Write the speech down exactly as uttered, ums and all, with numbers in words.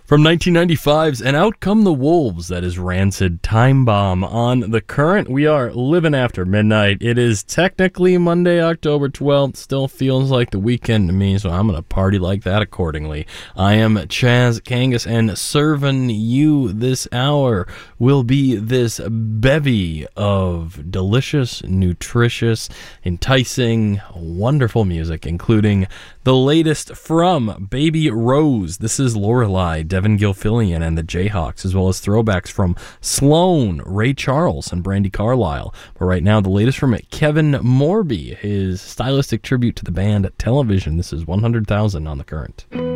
From nineteen ninety-five's And Out Come the Wolves, that is Rancid Time Bomb on The Current. We are living after midnight. It is technically Monday, October twelfth. Still feels like the weekend to me, so I'm going to party like that accordingly. I am Chaz Kangas, and serving you this hour will be this bevy of delicious, nutritious, enticing, wonderful music, including the latest from Baby Rose. This is Lorelei, Devin Gilfillian, and the Jayhawks, as well as throwbacks from Sloan, Ray Charles, and Brandi Carlile. But right now, the latest from Kevin Morby, his stylistic tribute to the band Television. This is one hundred thousand on The Current.